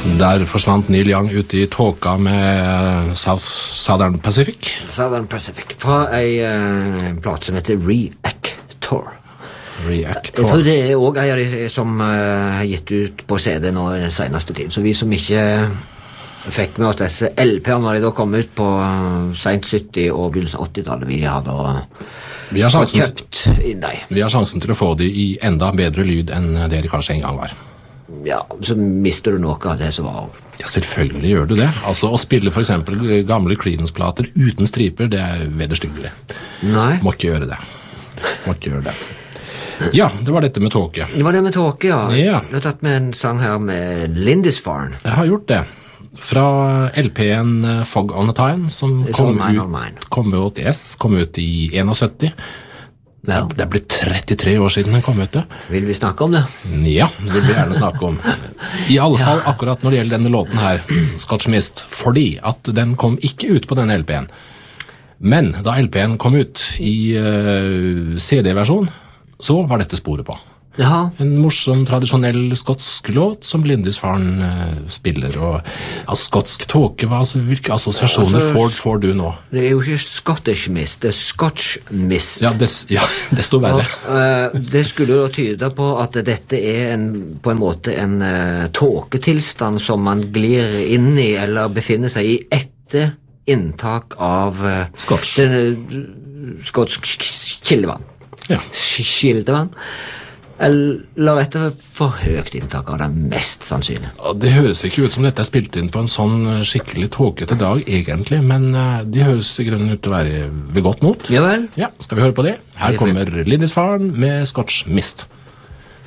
Der forsvant Neil Young ute I tåka med Southern Pacific. Southern Pacific, fra en plate som heter Reactor. Jeg tror det også en av de som har gitt ut på CD nå I den seneste tid. Så vi som ikke fikk med oss disse LP-ene når de da kom ut på sent 70- og begynnelsen av 80-tallet, vi har fått kjøpt inn dem. Vi har sjansen til å få de I enda bedre lyd enn det de kanskje en gang var. Ja, så mister du noe av det som var. Ja, selvfølgelig gjør du det. Altså, å spille for eksempel gamle Creedence-plater uten striper, det vederstyggelig. Nei. Må ikke gjøre det. Ja, det var dette med tåke. Det var det med tåke, ja. Ja. Du har tatt med en sang her med Lindisfarne. Jeg har gjort det. Fra LP-en Fog on a Time, som kom ut I 71. Ja. Det ble 33 år siden den kom ut. Vil vi snakke om det? Ja, det vil vi gjerne snakke om. I alle fall akkurat når det gjelder denne låten her, Scotch Mist, fordi at den kom ikke ut på denne LP-en. Men da LP-en kom ut I CD-versjon, så var dette sporet på. Ja. En morsom, tradisjonell skotsk låt som Lindisfarne spiller. Og skotsk tåke, hvilke assosiasjoner får du nå? Det jo ikke Scottish Mist, det Scotch Mist. Ja, desto verre. Det skulle jo tyde på at dette på en måte en tåketilstand som man glir inn I, eller befinner seg I etter inntak av skotsk kildevann. Ja. Kildevann. Eller etter for høyt inntak av det mest sannsynlig. Ja, det høres ikke ut som dette spilt inn på en sånn skikkelig tåkete dag egentlig, men de høres I grunnen ut til å være ved godt mot. Ja vel. Ja, skal vi høre på det? Her kommer Lindisfarne med Scotch Mist.